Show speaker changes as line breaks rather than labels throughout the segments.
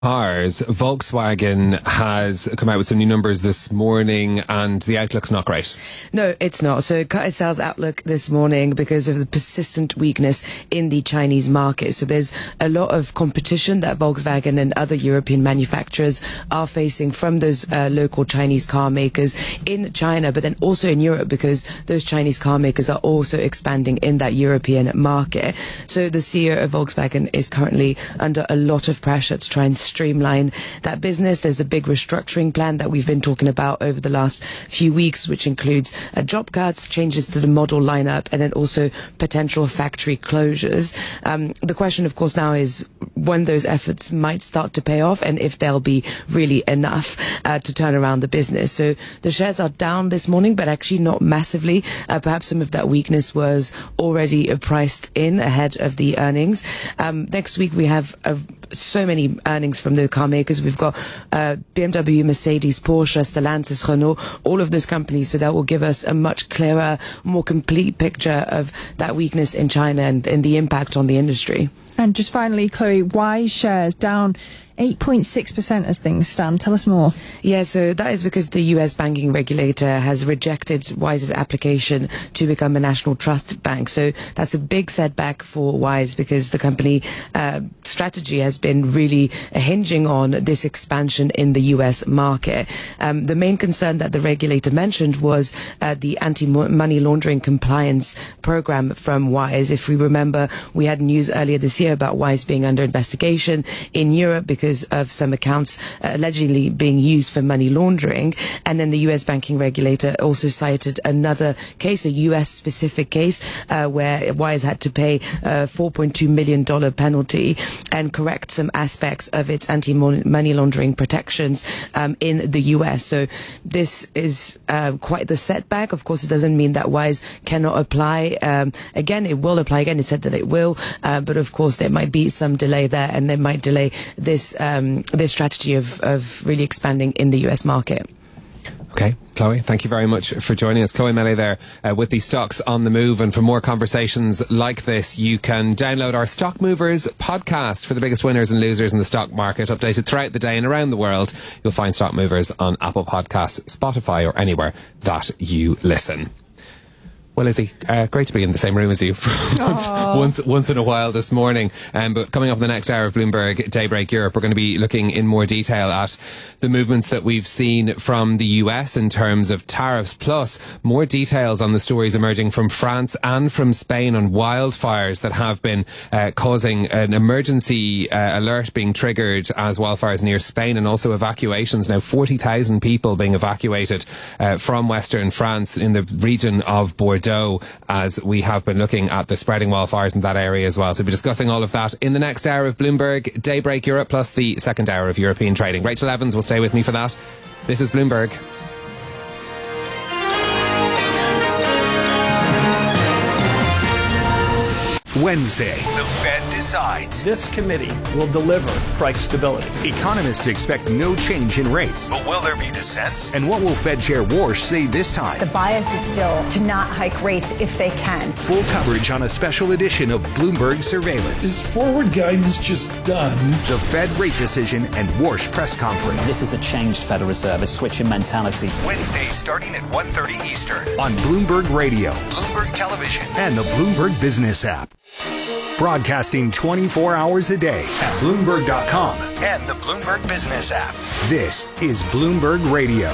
Cars, Volkswagen has come out with some new numbers this morning and the outlook's not great.
No, it's not. So it cut its sales outlook this morning because of the persistent weakness in the Chinese market. So there's a lot of competition that Volkswagen and other European manufacturers are facing from those local Chinese car makers in China, but then also in Europe, because those Chinese car makers are also expanding in that European market. So the CEO of Volkswagen is currently under a lot of pressure to try and streamline that business. There's a big restructuring plan that we've been talking about over the last few weeks, which includes job cuts, changes to the model lineup, and then also potential factory closures. The question, of course, now is when those efforts might start to pay off and if they'll be really enough to turn around the business. So the shares are down this morning, but actually not massively. Perhaps some of that weakness was already priced in ahead of the earnings. Next week we have so many earnings from the car makers. We've got BMW, Mercedes, Porsche, Stellantis, Renault, all of those companies. So that will give us a much clearer, more complete picture of that weakness in China and the impact on the industry.
And just finally, Chloe, Wise shares down 8.6% as things stand. Tell us more.
Yeah, so that is because the US banking regulator has rejected Wise's application to become a national trust bank. So that's a big setback for Wise because the company strategy has been really hinging on this expansion in the US market. The main concern that the regulator mentioned was the anti-money laundering compliance program from Wise. If we remember, we had news earlier this year about Wise being under investigation in Europe because of some accounts allegedly being used for money laundering. And then the US banking regulator also cited another case, a US specific case, where Wise had to pay a $4.2 million penalty and correct some aspects of its anti-money laundering protections in the US. So this is quite the setback. Of course, it doesn't mean that Wise cannot apply. Again, it will apply again. It said that it will, but of course there might be some delay there, and they might delay this strategy of really expanding in the US market.
Okay, Chloe, thank you very much for joining us. Chloe Melly there with the Stocks on the Move. And for more conversations like this, you can download our Stock Movers podcast for the biggest winners and losers in the stock market, updated throughout the day and around the world. You'll find Stock Movers on Apple Podcasts, Spotify, or anywhere that you listen. Well, Lizzie, great to be in the same room as you once in a while this morning. But coming up in the next hour of Bloomberg Daybreak Europe, we're going to be looking in more detail at the movements that we've seen from the US in terms of tariffs, plus more details on the stories emerging from France and from Spain on wildfires that have been causing an emergency alert being triggered as wildfires near Spain, and also evacuations. Now 40,000 people being evacuated from western France in the region of Bordeaux, as we have been looking at the spreading wildfires in that area as well. So we'll be discussing all of that in the next hour of Bloomberg Daybreak Europe, plus the second hour of European trading. Rachel Evans will stay with me for that. This is Bloomberg.
Wednesday, the Fed decides.
This committee will deliver price stability.
Economists expect no change in rates. But will there be dissents? And what will Fed Chair Warsh say this time?
The bias is still to not hike rates if they can.
Full coverage on a special edition of Bloomberg Surveillance.
Is forward guidance just done?
The Fed rate decision and Warsh press conference.
This is a changed Federal Reserve, a switch in mentality.
Wednesday starting at 1:30 Eastern on Bloomberg Radio, Bloomberg Television, and the Bloomberg Business app. Broadcasting 24 hours a day at Bloomberg.com and the Bloomberg Business app. This is Bloomberg Radio.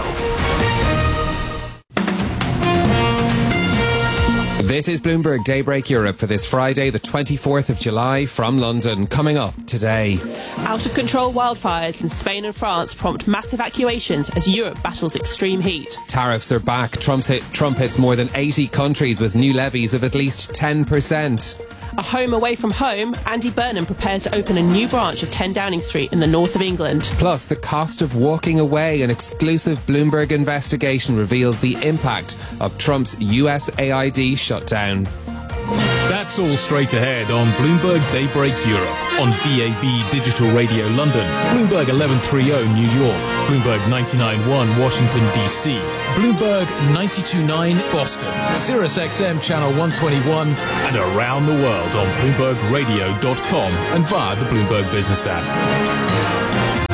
This is Bloomberg Daybreak Europe for this Friday, the 24th of July from London. Coming up today.
Out-of-control wildfires in Spain and France prompt mass evacuations as Europe battles extreme heat.
Tariffs are back. Trump hits more than 80 countries with new levies of at least 10%.
A home away from home, Andy Burnham prepares to open a new branch of 10 Downing Street in the north of England.
Plus, the cost of walking away. An exclusive Bloomberg investigation reveals the impact of Trump's USAID shutdown.
That's all straight ahead on Bloomberg Daybreak Europe, on DAB Digital Radio London, Bloomberg 1130 New York, Bloomberg 99.1 Washington DC, Bloomberg 92.9 Boston, Sirius XM Channel 121, and around the world on BloombergRadio.com and via the Bloomberg Business app.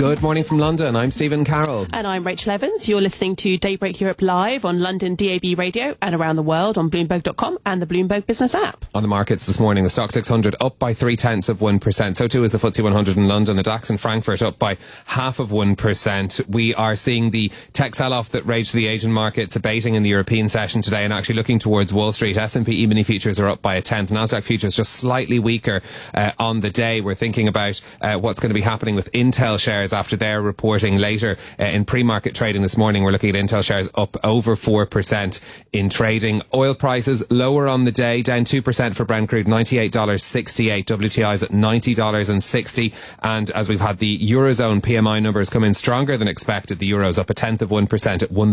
Good morning from London. I'm Stephen Carroll.
And I'm Rachel Evans. You're listening to Daybreak Europe live on London DAB radio and around the world on Bloomberg.com and the Bloomberg Business app.
On the markets this morning, the Stock 600 up by 0.3%. So too is the FTSE 100 in London. The DAX in Frankfurt up by 0.5%. We are seeing the tech sell-off that raged the Asian markets abating in the European session today and actually looking towards Wall Street. S&P E-mini futures are up by 0.1. Nasdaq futures just slightly weaker on the day. We're thinking about what's going to be happening with Intel shares after their reporting later in pre-market trading this morning. We're looking at Intel shares up over 4% in trading. Oil prices lower on the day, down 2% for Brent crude, $98.68. WTI's at $90.60. And as we've had the Eurozone PMI numbers come in stronger than expected, the Euro's up 0.1% at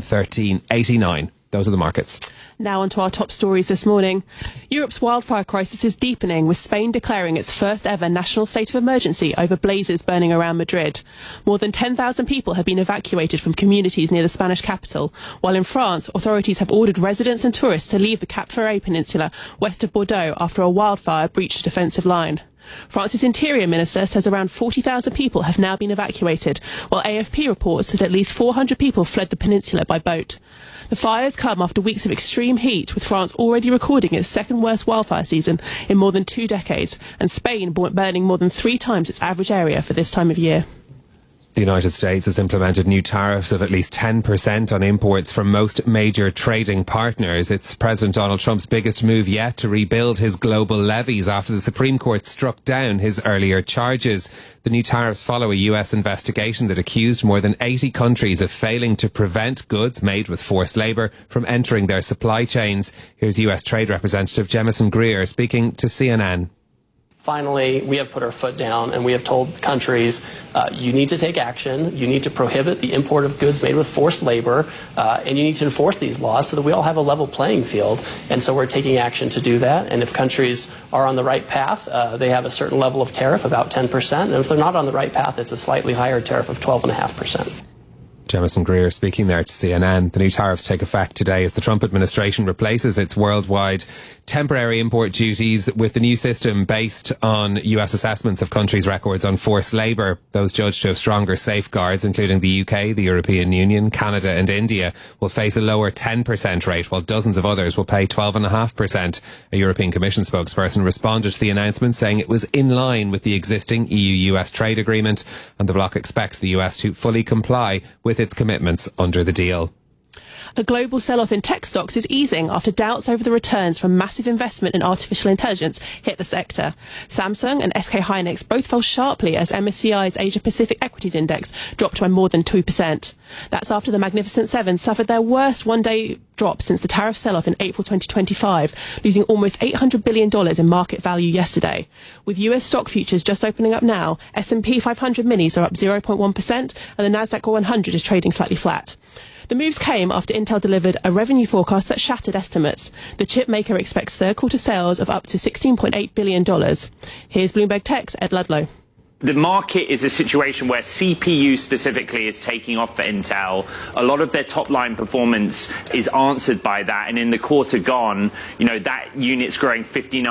113.89. Those are the markets.
Now on to our top stories this morning. Europe's wildfire crisis is deepening, with Spain declaring its first ever national state of emergency over blazes burning around Madrid. More than 10,000 people have been evacuated from communities near the Spanish capital, while in France, authorities have ordered residents and tourists to leave the Cap Ferret Peninsula west of Bordeaux after a wildfire breached a defensive line. France's Interior Minister says around 40,000 people have now been evacuated, while AFP reports that at least 400 people fled the peninsula by boat. The fires come after weeks of extreme heat, with France already recording its second worst wildfire season in more than 2 decades, and Spain burning more than 3 times its average area for this time of year.
The United States has implemented new tariffs of at least 10% on imports from most major trading partners. It's President Donald Trump's biggest move yet to rebuild his global levies after the Supreme Court struck down his earlier charges. The new tariffs follow a US investigation that accused more than 80 countries of failing to prevent goods made with forced labour from entering their supply chains. Here's US Trade Representative Jemison Greer speaking to CNN.
Finally, we have put our foot down and we have told countries, you need to take action, you need to prohibit the import of goods made with forced labor, and you need to enforce these laws so that we all have a level playing field. And so we're taking action to do that. And if countries are on the right path, they have a certain level of tariff, about 10%. And if they're not on the right path, it's a slightly higher tariff of 12.5%.
Jemison Greer speaking there to CNN. The new tariffs take effect today as the Trump administration replaces its worldwide temporary import duties with the new system based on US assessments of countries' records on forced labour. Those judged to have stronger safeguards, including the UK, the European Union, Canada and India, will face a lower 10% rate, while dozens of others will pay 12.5%. A European Commission spokesperson responded to the announcement, saying it was in line with the existing EU-US trade agreement, and the bloc expects the US to fully comply with its commitments under the deal.
A global sell-off in tech stocks is easing after doubts over the returns from massive investment in artificial intelligence hit the sector. Samsung and SK Hynix both fell sharply as MSCI's Asia-Pacific Equities Index dropped by more than 2%. That's after the Magnificent Seven suffered their worst one-day drop since the tariff sell-off in April 2025, losing almost $800 billion in market value yesterday. With US stock futures just opening up now, S&P 500 minis are up 0.1% and the Nasdaq 100 is trading slightly flat. The moves came after Intel delivered a revenue forecast that shattered estimates. The chip maker expects third quarter sales of up to $16.8 billion. Here's Bloomberg Tech's Ed Ludlow.
The market is a situation where CPU specifically is taking off for Intel. A lot of their top line performance is answered by that. And in the quarter gone, that unit's growing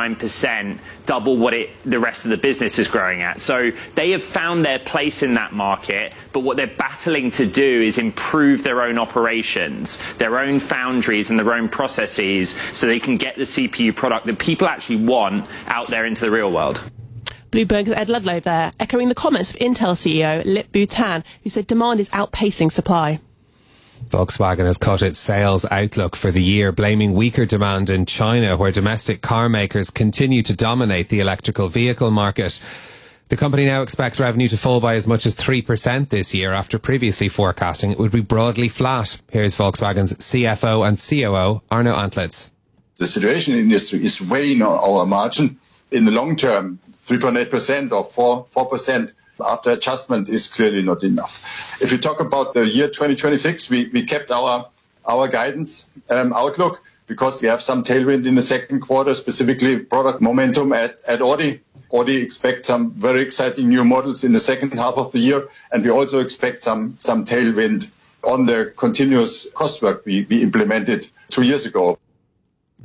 59%, double what the rest of the business is growing at. So they have found their place in that market. But what they're battling to do is improve their own operations, their own foundries and their own processes so they can get the CPU product that people actually want out there into the real world.
Bloomberg's Ed Ludlow there, echoing the comments of Intel CEO Lip-Bu Tan, who said demand is outpacing supply.
Volkswagen has cut its sales outlook for the year, blaming weaker demand in China, where domestic car makers continue to dominate the electrical vehicle market. The company now expects revenue to fall by as much as 3% this year, after previously forecasting it would be broadly flat. Here's Volkswagen's CFO and COO, Arno Antlitz.
The situation in the industry is weighing on our margin. In the long term, 3.8% or 4% after adjustment is clearly not enough. If you talk about the year 2026, we kept our guidance outlook because we have some tailwind in the second quarter, specifically product momentum at Audi. Audi expects some very exciting new models in the second half of the year, and we also expect some tailwind on the continuous cost work we implemented 2 years ago.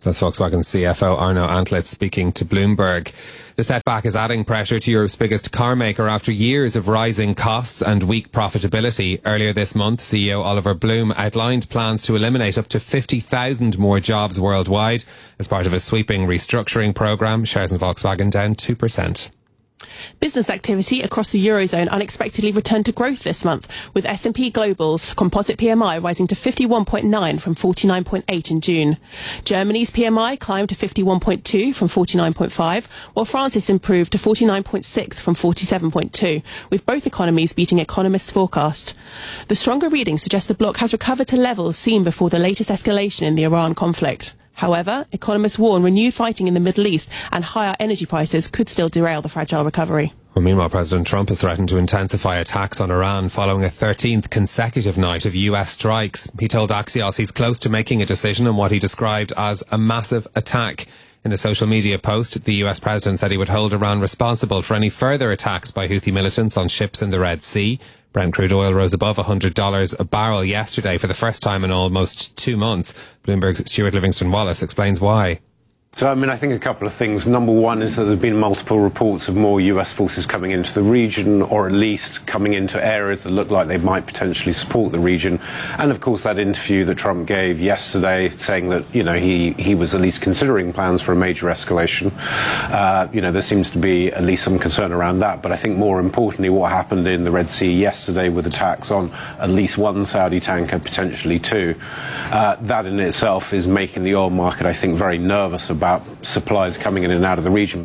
That's Volkswagen CFO Arno Antlitz speaking to Bloomberg. The setback is adding pressure to Europe's biggest car maker after years of rising costs and weak profitability. Earlier this month, CEO Oliver Bloom outlined plans to eliminate up to 50,000 more jobs worldwide as part of a sweeping restructuring programme. Shares in Volkswagen down 2%.
Business activity across the Eurozone unexpectedly returned to growth this month, with S&P Global's composite PMI rising to 51.9 from 49.8 in June. Germany's PMI climbed to 51.2 from 49.5, while France's improved to 49.6 from 47.2, with both economies beating economists' forecast. The stronger reading suggests the bloc has recovered to levels seen before the latest escalation in the Iran conflict. However, economists warn renewed fighting in the Middle East and higher energy prices could still derail the fragile recovery.
Well, meanwhile, President Trump has threatened to intensify attacks on Iran following a 13th consecutive night of US strikes. He told Axios he's close to making a decision on what he described as a massive attack. In a social media post, the US president said he would hold Iran responsible for any further attacks by Houthi militants on ships in the Red Sea. Brent crude oil rose above $100 a barrel yesterday for the first time in almost 2 months. Bloomberg's Stuart Livingston-Wallace explains why.
So, I think a couple of things. Number one is that there have been multiple reports of more US forces coming into the region, or at least coming into areas that look like they might potentially support the region. And of course, that interview that Trump gave yesterday saying that, he was at least considering plans for a major escalation. There seems to be at least some concern around that. But I think more importantly, what happened in the Red Sea yesterday with attacks on at least one Saudi tanker, potentially two, that in itself is making the oil market, I think, very nervous about supplies coming in and out of the region.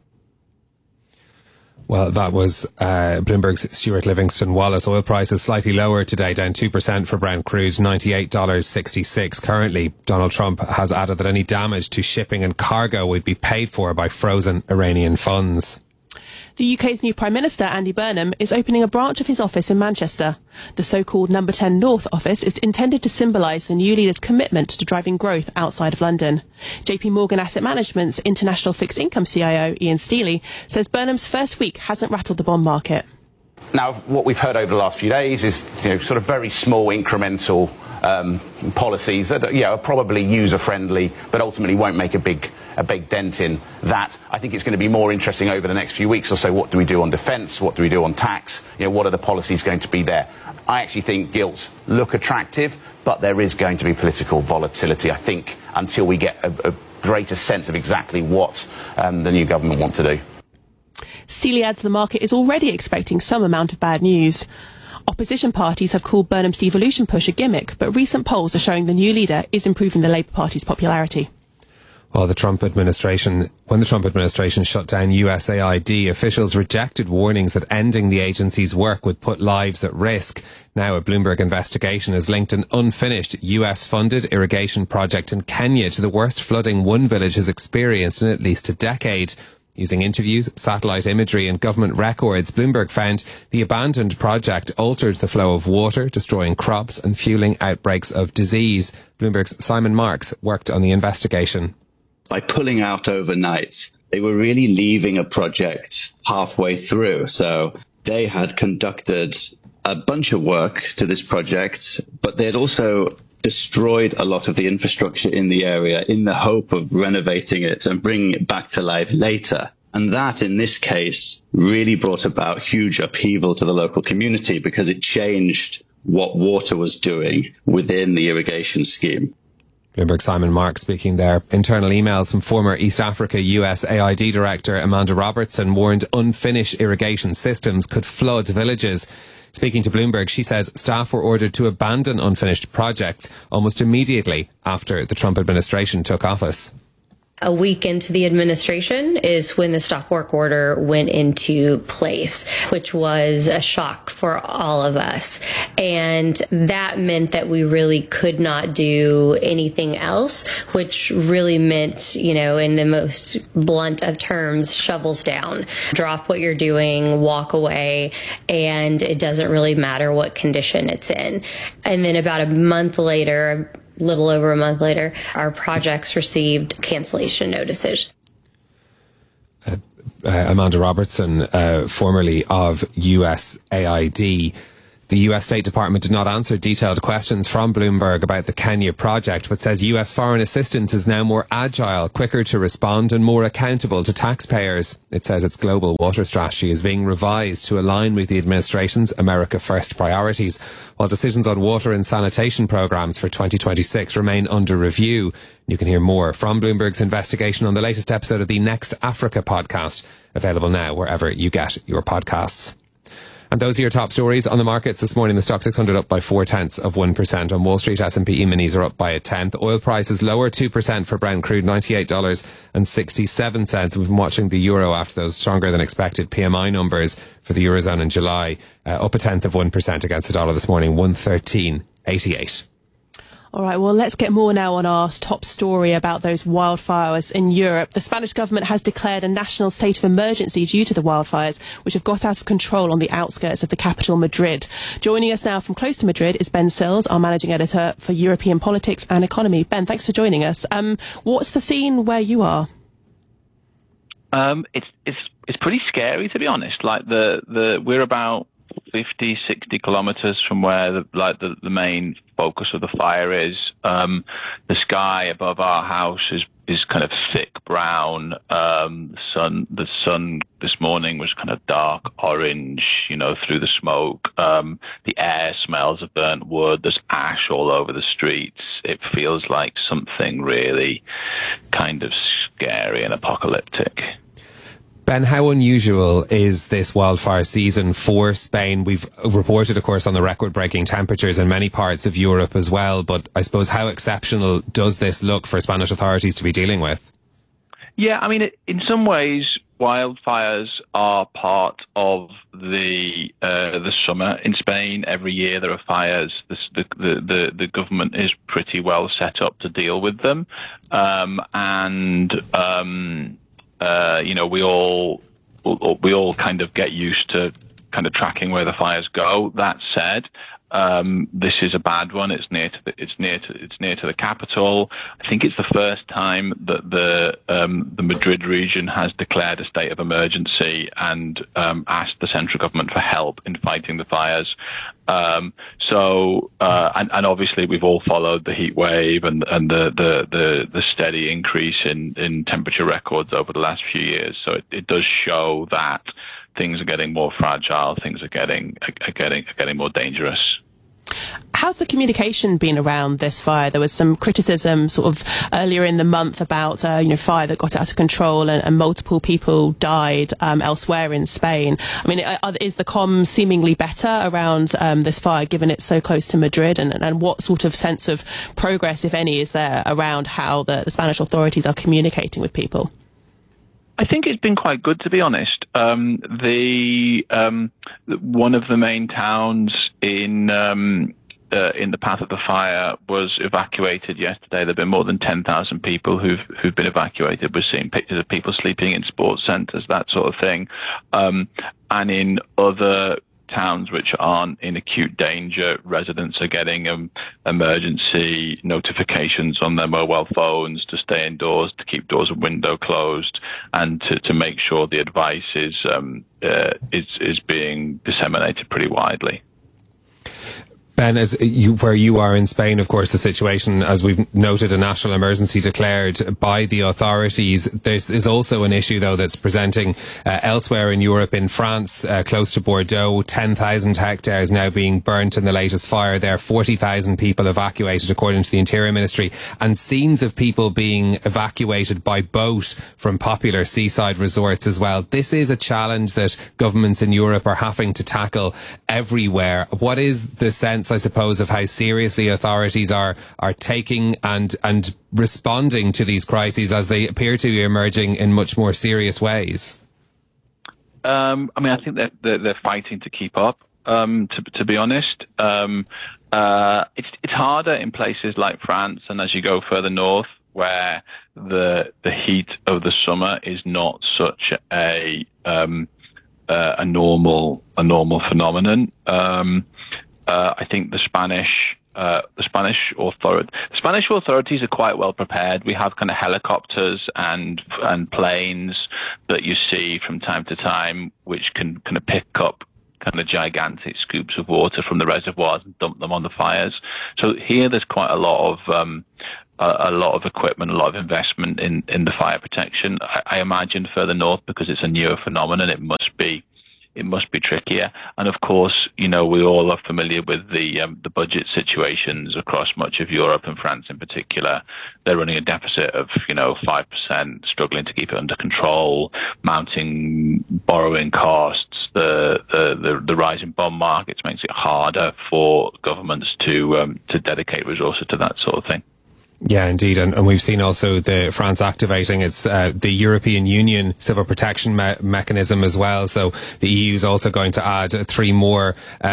Well, that was Bloomberg's Stuart Livingston-Wallace. Oil prices slightly lower today, down 2% for Brent crude, $98.66. Currently, Donald Trump has added that any damage to shipping and cargo would be paid for by frozen Iranian funds.
The UK's new Prime Minister, Andy Burnham, is opening a branch of his office in Manchester. The so-called Number 10 North office is intended to symbolise the new leader's commitment to driving growth outside of London. JP Morgan Asset Management's International Fixed Income CIO, Ian Stealey, says Burnham's first week hasn't rattled the bond market.
Now, what we've heard over the last few days is, sort of very small incremental policies that are probably user-friendly, but ultimately won't make a big dent in that. I think it's going to be more interesting over the next few weeks or so. What do we do on defence? What do we do on tax? What are the policies going to be there? I actually think gilts look attractive, but there is going to be political volatility, I think, until we get a greater sense of exactly what the new government want to do.
Stealey adds the market is already expecting some amount of bad news. Opposition parties have called Burnham's devolution push a gimmick, but recent polls are showing the new leader is improving the Labour Party's popularity.
Well, when the Trump administration shut down USAID, officials rejected warnings that ending the agency's work would put lives at risk. Now, a Bloomberg investigation has linked an unfinished US-funded irrigation project in Kenya to the worst flooding one village has experienced in at least a decade. Using interviews, satellite imagery and government records, Bloomberg found the abandoned project altered the flow of water, destroying crops and fueling outbreaks of disease. Bloomberg's Simon Marks worked on the investigation.
By pulling out overnight, they were really leaving a project halfway through. So they had conducted a bunch of work to this project, but they had also destroyed a lot of the infrastructure in the area in the hope of renovating it and bringing it back to life later. And that, in this case, really brought about huge upheaval to the local community because it changed what water was doing within the irrigation scheme.
Bloomberg Simon Marks speaking there. Internal emails from former East Africa USAID Director Amanda Robertson warned unfinished irrigation systems could flood villages. Speaking to Bloomberg, she says staff were ordered to abandon unfinished projects almost immediately after the Trump administration took office.
A week into the administration is when the stop work order went into place, which was a shock for all of us. And that meant that we really could not do anything else, which really meant, in the most blunt of terms, shovels down. Drop what you're doing, walk away, and it doesn't really matter what condition it's in. And then about a month later, little over a month later, our projects received cancellation notices.
Amanda Robertson, formerly of USAID. The US State Department did not answer detailed questions from Bloomberg about the Kenya project, but says US foreign assistance is now more agile, quicker to respond and more accountable to taxpayers. It says its global water strategy is being revised to align with the administration's America First priorities, while decisions on water and sanitation programs for 2026 remain under review. You can hear more from Bloomberg's investigation on the latest episode of the Next Africa podcast, available now wherever you get your podcasts. And those are your top stories on the markets this morning. The Stock 600 up by 0.4%. On Wall Street, S&P E-minis are up by 0.1. Oil prices lower 2% for Brent crude, $98.67. We've been watching the euro after those stronger than expected PMI numbers for the Eurozone in July, up 0.1% against the dollar this morning, 113.88.
All right, well, let's get more now on our top story about those wildfires in Europe. The Spanish government has declared a national state of emergency due to the wildfires, which have got out of control on the outskirts of the capital, Madrid. Joining us now from close to Madrid is Ben Sills, our managing editor for European politics and economy. Ben, thanks for joining us. What's the scene where you are?
It's pretty scary, to be honest. Like we're about 50, 60 kilometers from where the main focus of the fire is. The sky above our house is kind of thick brown. The sun this morning was kind of dark orange, through the smoke. The air smells of burnt wood. There's ash all over the streets. It feels like something really kind of scary and apocalyptic.
Ben, how unusual is this wildfire season for Spain? We've reported, of course, on the record-breaking temperatures in many parts of Europe as well, but I suppose how exceptional does this look for Spanish authorities to be dealing with? Yeah, I mean, in some ways, wildfires are part of the summer in Spain. Every year there are fires. The government is pretty well set up to deal with them, we all kind of get used to kind of tracking where the fires go. That said, this is a bad one. It's near to the capital. I think it's the first time that the Madrid region has declared a state of emergency and asked the central government for help in fighting the fires. And obviously we've all followed the heat wave and the steady increase in temperature records over the last few years. So it does show that things are getting more fragile, things are getting more dangerous.
How's the communication been around this fire? There was some criticism sort of earlier in the month about fire that got out of control and multiple people died elsewhere in Spain. I mean, is the comms seemingly better around this fire, given it's so close to Madrid? And what sort of sense of progress, if any, is there around how the Spanish authorities are communicating with people?
I think it's been quite good, to be honest. One of the main towns in the path of the fire was evacuated yesterday. There've been more than 10,000 people who've been evacuated. We're seeing pictures of people sleeping in sports centres, that sort of thing. And in other towns which aren't in acute danger, residents are getting emergency notifications on their mobile phones to stay indoors, to keep doors and windows closed, and to make sure the advice is being disseminated pretty widely.
Ben, where you are in Spain, of course, the situation, as we've noted, a national emergency declared by the authorities. There's also an issue, though, that's presenting elsewhere in Europe. In France, close to Bordeaux, 10,000 hectares now being burnt in the latest fire there. 40,000 people evacuated, according to the Interior Ministry, and scenes of people being evacuated by boat from popular seaside resorts as well. This is a challenge that governments in Europe are having to tackle everywhere. What is the sense, I suppose, of how seriously authorities are taking and responding to these crises as they appear to be emerging in much more serious ways?
I mean, I think they're fighting to keep up. To be honest, it's harder in places like France, and as you go further north, where the heat of the summer is not such a normal phenomenon. I think the Spanish authorities are quite well prepared. We have kind of helicopters and planes that you see from time to time, which can kind of pick up kind of gigantic scoops of water from the reservoirs and dump them on the fires. So here there's quite a lot of equipment, a lot of investment in the fire protection. I imagine further north, because it's a newer phenomenon, it must be trickier. And of course, we all are familiar with the budget situations across much of Europe, and France in particular. They're running a deficit of 5%, struggling to keep it under control, mounting borrowing costs. The rise in bond markets makes it harder for governments to dedicate resources to that sort of thing.
Yeah, indeed. And we've seen also France activating its the European Union civil protection mechanism as well. So the EU is also going to add 3 more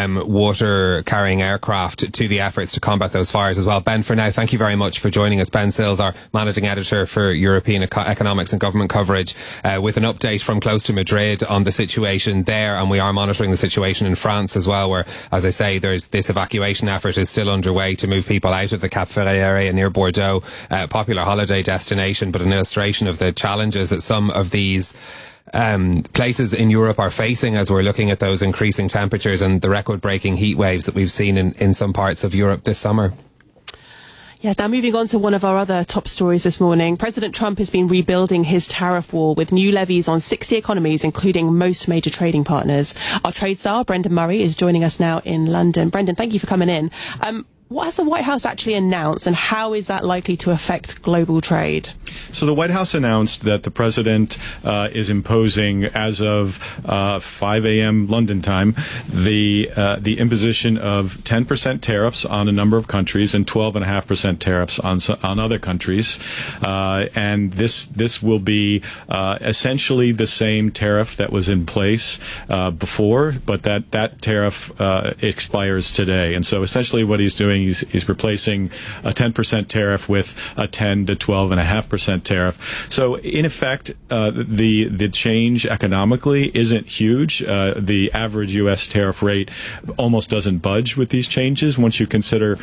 water carrying aircraft to the efforts to combat those fires as well. Ben, for now, thank you very much for joining us. Ben Sills, our managing editor for European economics and government coverage, with an update from close to Madrid on the situation there. And we are monitoring the situation in France as well, where, as I say, there's this evacuation effort is still underway to move people out of the Cap Ferret area near Bordeaux, popular holiday destination, but an illustration of the challenges that some of these places in Europe are facing as we're looking at those increasing temperatures and the record-breaking heat waves that we've seen in some parts of Europe this summer.
Yeah, now moving on to one of our other top stories this morning. President Trump has been rebuilding his tariff wall with new levies on 60 economies, including most major trading partners. Our trade czar, Brendan Murray, is joining us now in London. Brendan, thank you for coming in. What has the White House actually announced, and how is that likely to affect global trade?
So the White House announced that the president is imposing, as of 5 a.m. London time, the imposition of 10% tariffs on a number of countries and 12.5% tariffs on other countries. And this will be essentially the same tariff that was in place before, but that tariff expires today. And so essentially what he's doing, he's replacing a 10% tariff with a 10 to 12.5% tariff. So in effect, the change economically isn't huge. The average U.S. tariff rate almost doesn't budge with these changes. Once you consider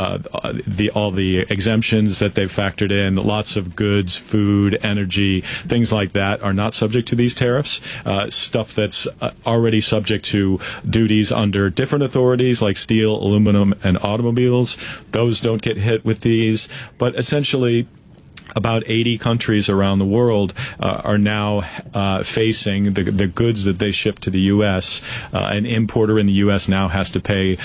all the exemptions that they've factored in, lots of goods, food, energy, things like that are not subject to these tariffs. Stuff that's already subject to duties under different authorities like steel, aluminum, and automobiles, those don't get hit with these. But essentially, about 80 countries around the world are now facing the goods that they ship to the U.S. An importer in the U.S. now has to pay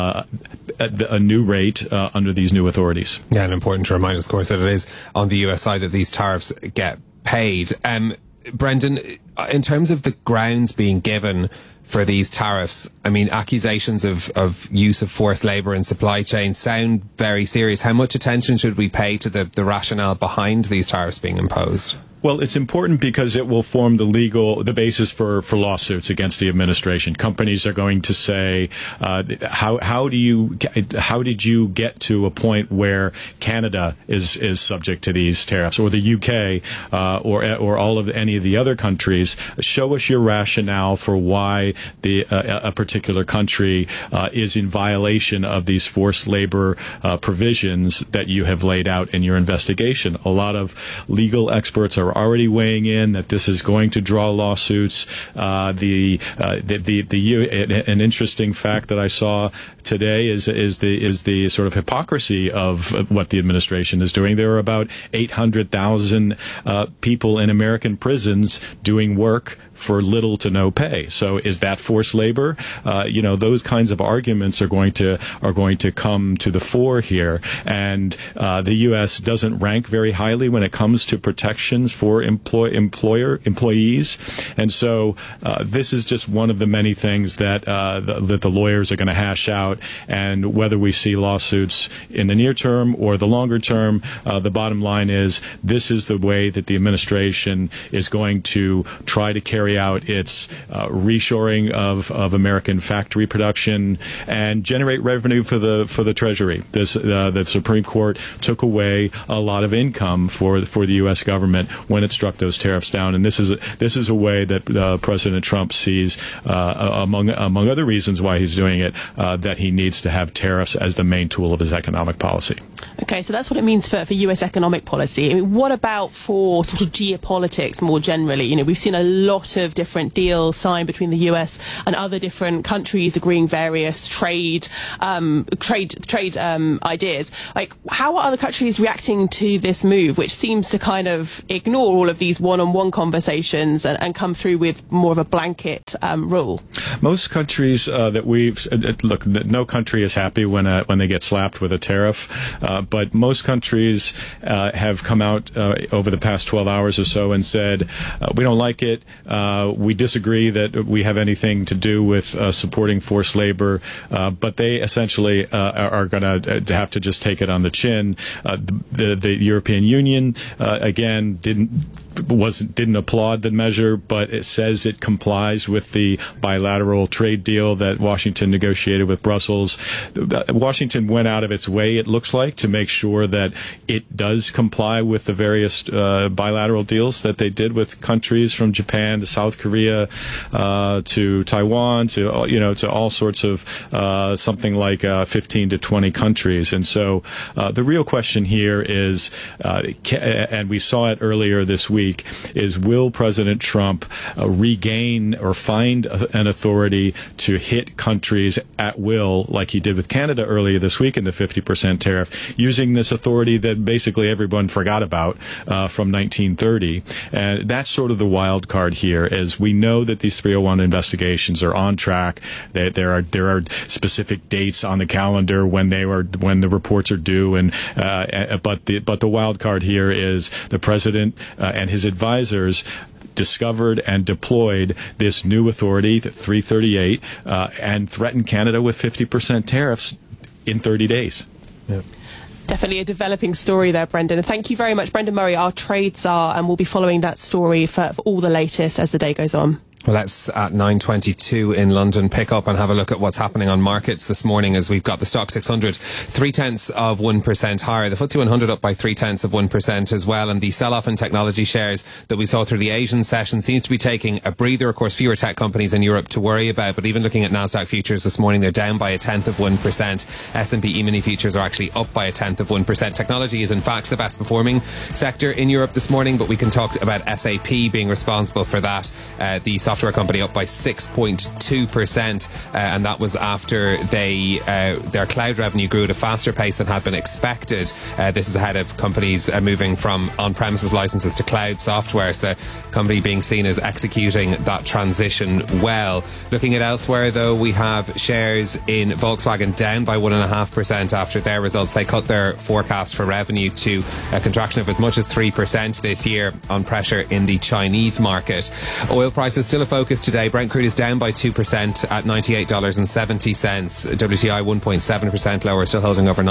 a new rate under these new authorities.
Yeah, and important to remind us, of course, that it is on the U.S. side that these tariffs get paid. Brendan, in terms of the grounds being given for these tariffs, I mean, accusations of use of forced labour in supply chains sound very serious. How much attention should we pay to the rationale behind these tariffs being imposed?
Well, it's important because it will form the basis for lawsuits against the administration. Companies are going to say, how did you get to a point where Canada is subject to these tariffs, or the UK, or all of any of the other countries? Show us your rationale for why a particular country is in violation of these forced labor provisions that you have laid out in your investigation. A lot of legal experts are already weighing in that this is going to draw lawsuits. An interesting fact that I saw today is the sort of hypocrisy of what the administration is doing. There are about 800,000 people in American prisons doing work for little to no pay. So is that forced labor? Those kinds of arguments are going to come to the fore here. And the U.S. doesn't rank very highly when it comes to protections for employees. And so this is just one of the many things that the lawyers are going to hash out. And whether we see lawsuits in the near term or the longer term, the bottom line is this is the way that the administration is going to try to carry out its reshoring of American factory production and generate revenue for the Treasury. The Supreme Court took away a lot of income for the U.S. government when it struck those tariffs down, and this is a way that President Trump sees, among other reasons why he's doing it, that he needs to have tariffs as the main tool of his economic policy.
Okay, so that's what it means for U.S. economic policy. I mean, what about for sort of geopolitics more generally? We've seen a lot lot of different deals signed between the US and other different countries agreeing various trade ideas. Like, how are other countries reacting to this move, which seems to kind of ignore all of these one-on-one conversations and come through with more of a blanket rule?
Most countries that we've look, no country is happy when they get slapped with a tariff, but most countries have come out over the past 12 hours or so and said, we don't like it, we disagree that we have anything to do with supporting forced labor, but they essentially are going to have to just take it on the chin. The European Union again didn't applaud the measure, but it says it complies with the bilateral trade deal that Washington negotiated with Brussels. Washington went out of its way, it looks like, to make sure that it does comply with the various bilateral deals that they did with countries from Japan to South Korea to Taiwan to all sorts of something like 15 to 20 countries. And so the real question here is, and we saw it earlier this week, is will President Trump regain or find an authority to hit countries at will, like he did with Canada earlier this week in the 50% tariff, using this authority that basically everyone forgot about from 1930. And that's sort of the wild card here, is we know that these 301 investigations are on track. There are specific dates on the calendar when the reports are due, but the wild card here is the president and his advisors discovered and deployed this new authority, 338, and threatened Canada with 50% tariffs in 30 days.
Yeah.
Definitely a developing story there, Brendan. And thank you very much, Brendan Murray, our trade czar, and we'll be following that story for all the latest as the day goes on.
Well, let's, at 9:22 in London, pick up and have a look at what's happening on markets this morning, as we've got the Stock 600 0.3% higher. The FTSE 100 up by 0.3% as well. And the sell-off in technology shares that we saw through the Asian session seems to be taking a breather. Of course, fewer tech companies in Europe to worry about. But even looking at Nasdaq futures this morning, they're down by 0.1%. S&P E-mini futures are actually up by 0.1%. Technology is, in fact, the best performing sector in Europe this morning. But we can talk about SAP being responsible for that. The software company up by 6.2%, and that was after their cloud revenue grew at a faster pace than had been expected. This is ahead of companies moving from on-premises licenses to cloud software, so the company being seen as executing that transition well. Looking at elsewhere, though, we have shares in Volkswagen down by 1.5% after their results. They cut their forecast for revenue to a contraction of as much as 3% this year on pressure in the Chinese market. Oil prices still a focus today. Brent crude is down by 2% at $98.70. WTI 1.7% lower, still holding over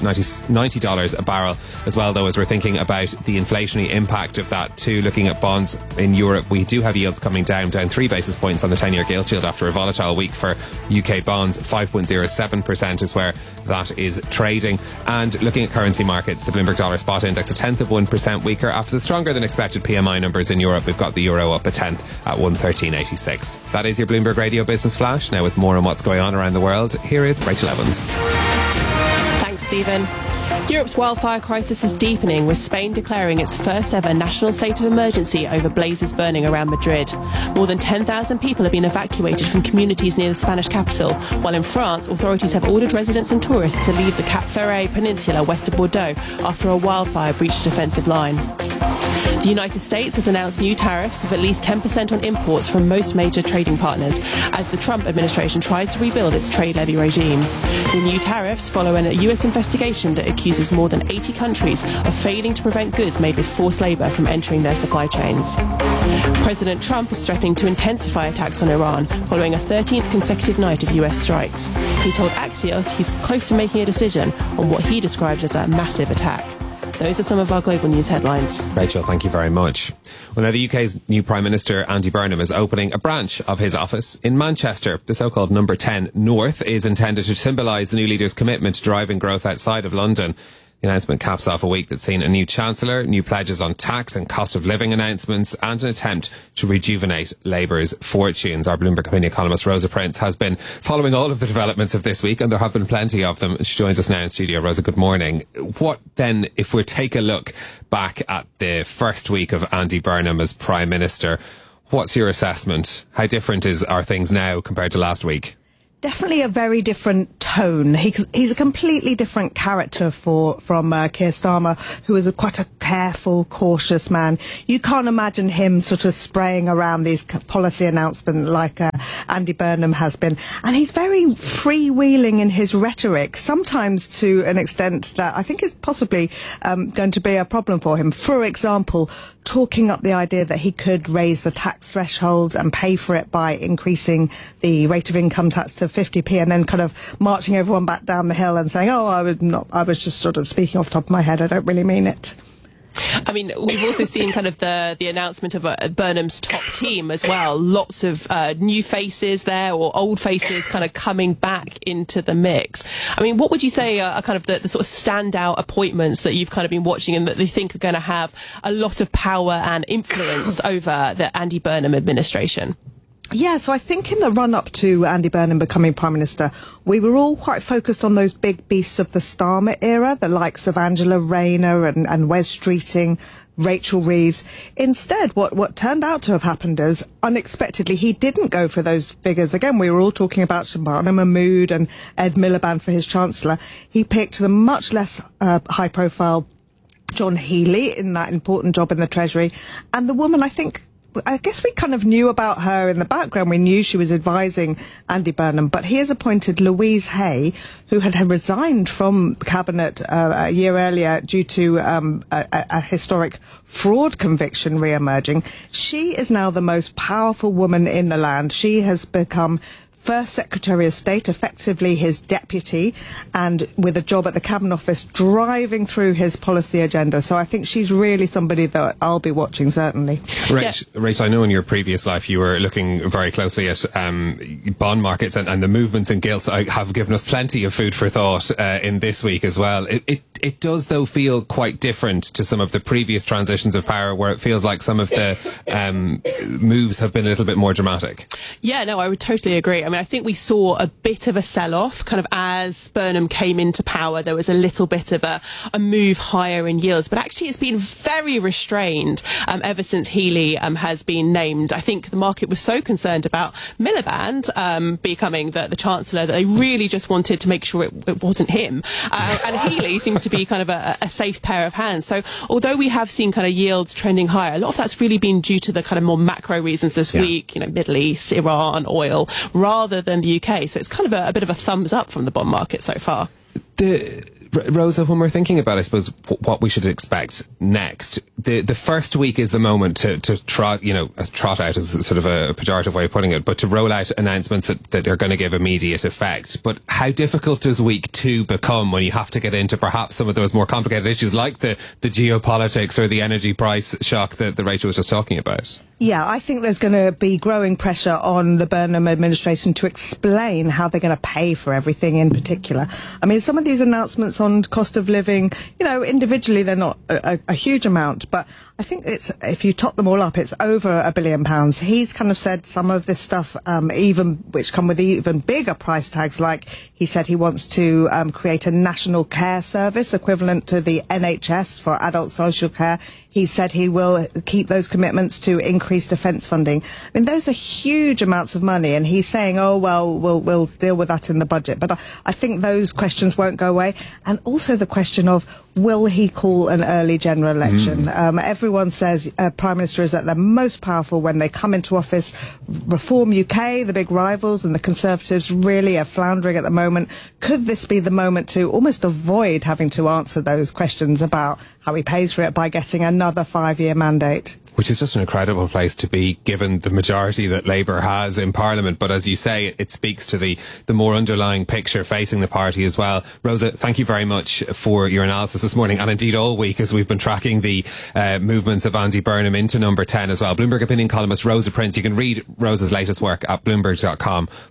$90 a barrel as well, though, as we're thinking about the inflationary impact of that too. Looking at bonds in Europe, we do have yields coming down 3 basis points on the 10-year gilt yield after a volatile week for UK bonds. 5.07% is where that is trading. And looking at currency markets, the Bloomberg Dollar Spot Index 0.1% weaker after the stronger than expected PMI numbers in Europe. We've got the euro up 0.1 at 113.86. That is your Bloomberg Radio Business Flash. Now, with more on what's going on around the world, here is Rachel Evans.
Thanks, Stephen. Europe's wildfire crisis is deepening, with Spain declaring its first ever national state of emergency over blazes burning around Madrid. More than 10,000 people have been evacuated from communities near the Spanish capital, while in France, authorities have ordered residents and tourists to leave the Cap Ferret Peninsula west of Bordeaux after a wildfire breached a defensive line. The United States has announced new tariffs of at least 10% on imports from most major trading partners as the Trump administration tries to rebuild its trade levy regime. The new tariffs follow a US investigation that accuses more than 80 countries of failing to prevent goods made with forced labor from entering their supply chains. President Trump is threatening to intensify attacks on Iran following a 13th consecutive night of US strikes. He told Axios he's close to making a decision on what he describes as a massive attack. Those are some of our global news headlines.
Rachel, thank you very much. Well, now the UK's new Prime Minister, Andy Burnham, is opening a branch of his office in Manchester. The so-called Number 10 North is intended to symbolise the new leader's commitment to driving growth outside of London. The announcement caps off a week that's seen a new Chancellor, new pledges on tax and cost of living announcements, and an attempt to rejuvenate Labour's fortunes. Our Bloomberg opinion columnist Rosa Prince has been following all of the developments of this week, and there have been plenty of them. She joins us now in studio. Rosa, good morning. What then, if we take a look back at the first week of Andy Burnham as Prime Minister, what's your assessment? How different are things now compared to last week?
Definitely a very different tone. He's a completely different character from Keir Starmer, who is quite a careful, cautious man. You can't imagine him sort of spraying around these policy announcements like Andy Burnham has been. And he's very freewheeling in his rhetoric, sometimes to an extent that I think is possibly going to be a problem for him. For example, talking up the idea that he could raise the tax thresholds and pay for it by increasing the rate of income tax to 50p, and then kind of marching everyone back down the hill and saying, I was just sort of speaking off the top of my head, I don't really mean it.
I mean, we've also seen kind of the announcement of Burnham's top team as well. Lots of new faces there, or old faces kind of coming back into the mix. I mean, what would you say are kind of the sort of standout appointments that you've kind of been watching and that they think are going to have a lot of power and influence over the Andy Burnham administration?
Yeah, so I think in the run-up to Andy Burnham becoming Prime Minister, we were all quite focused on those big beasts of the Starmer era, the likes of Angela Rayner and Wes Streeting, Rachel Reeves. Instead, what turned out to have happened is, unexpectedly, he didn't go for those figures. Again, we were all talking about Shabana Mahmood and Ed Miliband for his Chancellor. He picked the much less high-profile John Healey in that important job in the Treasury. And the woman, I guess we kind of knew about her in the background. We knew she was advising Andy Burnham, but he has appointed Louise Hay, who had resigned from Cabinet a year earlier due to a historic fraud conviction re-emerging. She is now the most powerful woman in the land. She has become First Secretary of State, effectively his deputy, and with a job at the Cabinet Office driving through his policy agenda. So I think she's really somebody that I'll be watching, certainly.
Rach, I know in your previous life you were looking very closely at bond markets and the movements in gilts have given us plenty of food for thought in this week as well. It does, though, feel quite different to some of the previous transitions of power, where it feels like some of the moves have been a little bit more dramatic.
Yeah, no, I would totally agree. I mean, I think we saw a bit of a sell-off kind of as Burnham came into power. There was a little bit of a move higher in yields, but actually it's been very restrained ever since Healey has been named. I think the market was so concerned about Miliband becoming the Chancellor that they really just wanted to make sure it wasn't him. And Healey seems to be kind of a safe pair of hands. So although we have seen kind of yields trending higher, a lot of that's really been due to the kind of more macro reasons this week, Middle East, Iran, oil, rather than the UK. So it's kind of a bit of a thumbs up from the bond market so far.
Rosa, when we're thinking about, I suppose, what we should expect next, the first week is the moment to trot out is sort of a pejorative way of putting it, but to roll out announcements that are going to give immediate effect. But how difficult does week 2 become when you have to get into perhaps some of those more complicated issues like the geopolitics or the energy price shock that Rachel was just talking about?
Yeah, I think there's going to be growing pressure on the Burnham administration to explain how they're going to pay for everything in particular. I mean, some of these announcements on cost of living, individually they're not a huge amount, but I think if you top them all up, it's over £1 billion. He's kind of said some of this stuff, which come with even bigger price tags, like he said he wants to create a national care service equivalent to the NHS for adult social care. He said he will keep those commitments to increase defence funding. I mean, those are huge amounts of money, and he's saying, we'll deal with that in the budget. But I think those questions won't go away. And also the question of, will he call an early general election? Everyone says Prime Minister is at their most powerful when they come into office. Reform UK, the big rivals, and the Conservatives really are floundering at the moment. Could this be the moment to almost avoid having to answer those questions about how he pays for it by getting another 5-year mandate?
Which is just an incredible place to be, given the majority that Labour has in Parliament. But as you say, it speaks to the more underlying picture facing the party as well. Rosa, thank you very much for your analysis this morning, and indeed all week, as we've been tracking the movements of Andy Burnham into number 10 as well. Bloomberg opinion columnist Rosa Prince. You can read Rosa's latest work at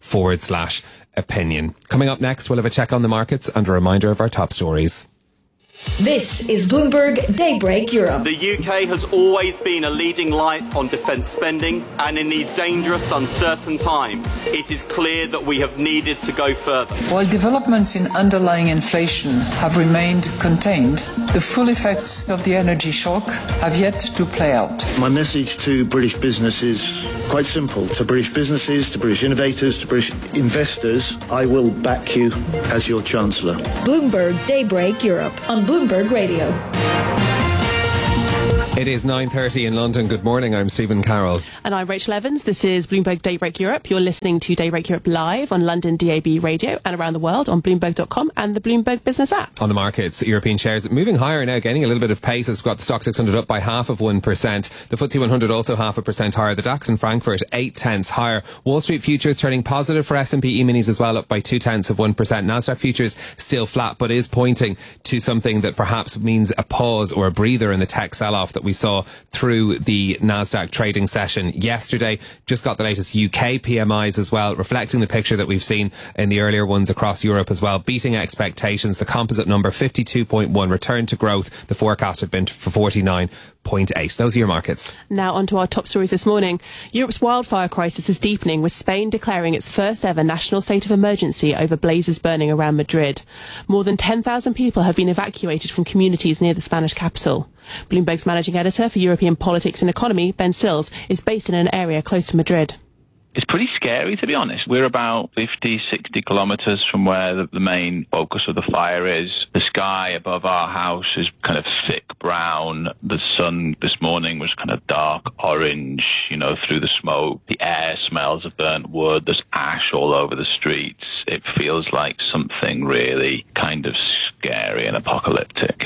bloomberg.com/opinion. Coming up next, we'll have a check on the markets and a reminder of our top stories.
This is Bloomberg Daybreak Europe.
The UK has always been a leading light on defence spending, and in these dangerous, uncertain times, it is clear that we have needed to go further.
While developments in underlying inflation have remained contained, the full effects of the energy shock have yet to play out.
My message to British business is quite simple. To British businesses, to British innovators, to British investors, I will back you as your Chancellor.
Bloomberg Daybreak Europe on Bloomberg Radio.
It is 9:30 in London. Good morning. I'm Stephen Carroll.
And I'm Rachel Evans. This is Bloomberg Daybreak Europe. You're listening to Daybreak Europe live on London DAB radio and around the world on Bloomberg.com and the Bloomberg Business app.
On the markets, European shares moving higher now, gaining a little bit of pace. It's got the Stock 600 up by 0.5%. The FTSE 100 also 0.5% higher. The DAX in Frankfurt 0.8 higher. Wall Street futures turning positive for S&P E-minis as well, up by 0.2%. Nasdaq futures still flat, but is pointing to something that perhaps means a pause or a breather in the tech sell-off that we saw through the Nasdaq trading session yesterday. Just got the latest UK PMIs as well, reflecting the picture that we've seen in the earlier ones across Europe as well, beating expectations. The composite number 52.1 return to growth. The forecast had been for 49.8. Those are your markets.
Now on to our top stories this morning. Europe's wildfire crisis is deepening, with Spain declaring its first ever national state of emergency over blazes burning around Madrid. More than 10,000 people have been evacuated from communities near the Spanish capital. Bloomberg's managing editor for European politics and economy, Ben Sills, is based in an area close to Madrid.
It's pretty scary, to be honest. We're about 50, 60 kilometres from where the main focus of the fire is. The sky above our house is kind of thick brown. The sun this morning was kind of dark orange, through the smoke. The air smells of burnt wood. There's ash all over the streets. It feels like something really kind of scary and apocalyptic.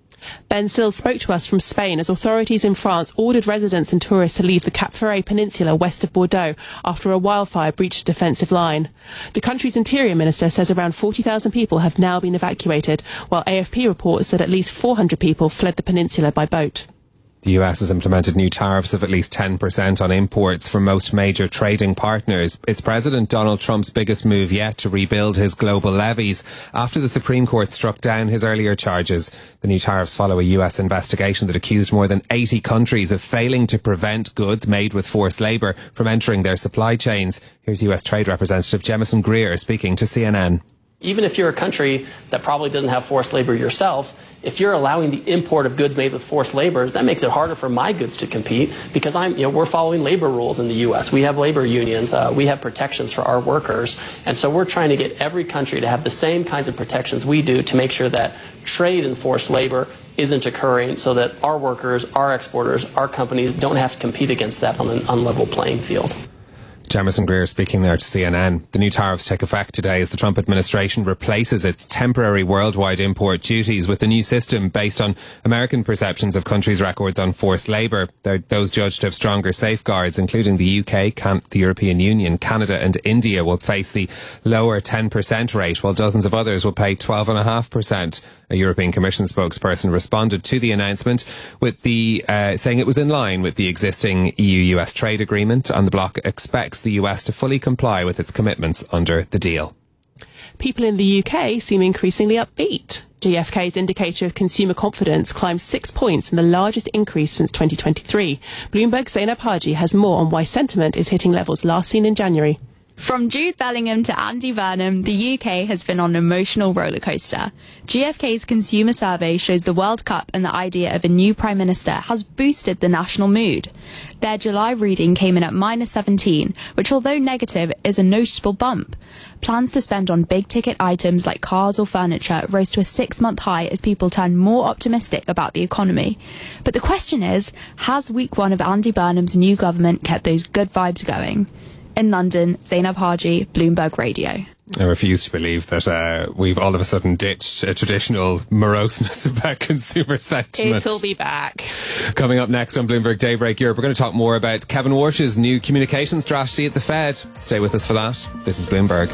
Ben Sills spoke to us from Spain as authorities in France ordered residents and tourists to leave the Cap Ferret Peninsula west of Bordeaux after a wildfire breached a defensive line. The country's interior minister says around 40,000 people have now been evacuated, while AFP reports that at least 400 people fled the peninsula by boat.
The US has implemented new tariffs of at least 10% on imports from most major trading partners. It's President Donald Trump's biggest move yet to rebuild his global levies after the Supreme Court struck down his earlier charges. The new tariffs follow a US investigation that accused more than 80 countries of failing to prevent goods made with forced labour from entering their supply chains. Here's US Trade Representative Jemison Greer speaking to CNN.
Even if you're a country that probably doesn't have forced labor yourself, if you're allowing the import of goods made with forced labor, that makes it harder for my goods to compete because we're following labor rules in the U.S. We have labor unions. We have protections for our workers. And so we're trying to get every country to have the same kinds of protections we do to make sure that trade in forced labor isn't occurring so that our workers, our exporters, our companies don't have to compete against that on an unlevel playing field.
Jemison Greer speaking there to CNN. The new tariffs take effect today as the Trump administration replaces its temporary worldwide import duties with a new system based on American perceptions of countries' records on forced labour. Those judged to have stronger safeguards, including the UK, the European Union, Canada and India will face the lower 10% rate, while dozens of others will pay 12.5%. A European Commission spokesperson responded to the announcement with saying it was in line with the existing EU-US trade agreement, and the bloc expects the US to fully comply with its commitments under the deal.
People in the UK seem increasingly upbeat. GfK's indicator of consumer confidence climbed 6 points in the largest increase since 2023. Bloomberg's Zainab Haji has more on why sentiment is hitting levels last seen in January.
From Jude Bellingham to Andy Burnham, the UK has been on an emotional rollercoaster. GfK's consumer survey shows the World Cup and the idea of a new Prime Minister has boosted the national mood. Their July reading came in at -17, which, although negative, is a noticeable bump. Plans to spend on big-ticket items like cars or furniture rose to a 6-month high as people turn more optimistic about the economy. But the question is, has week one of Andy Burnham's new government kept those good vibes going? In London, Zainab Haji, Bloomberg Radio.
I refuse to believe that we've all of a sudden ditched a traditional moroseness about consumer sentiment.
It'll be back.
Coming up next on Bloomberg Daybreak Europe, we're going to talk more about Kevin Warsh's new communication strategy at the Fed. Stay with us for that. This is Bloomberg.